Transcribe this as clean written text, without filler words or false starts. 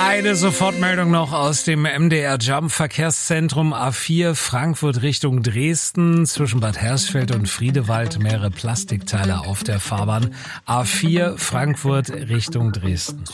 Eine Sofortmeldung noch aus dem MDR Jump Verkehrszentrum A4 Frankfurt Richtung Dresden. Zwischen Bad Hersfeld und Friedewald mehrere Plastikteile auf der Fahrbahn. A4 Frankfurt Richtung Dresden.